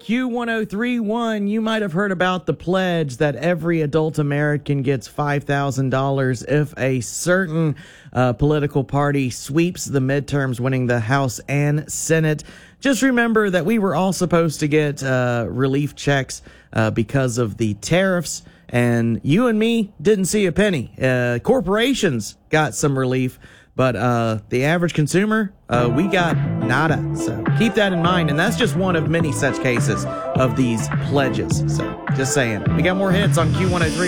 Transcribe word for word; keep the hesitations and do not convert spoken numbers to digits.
Q one oh three point one, you might have heard about the pledge that every adult American gets five thousand dollars if a certain uh, political party sweeps the midterms, winning the House and Senate. Just remember that we were all supposed to get uh, relief checks uh, because of the tariffs, and you and me didn't see a penny. Uh, corporations got some relief, but uh, the average consumer, uh, we got nada. So keep that in mind. And that's just one of many such cases of these pledges. So just saying. We got more hits on Q one oh three.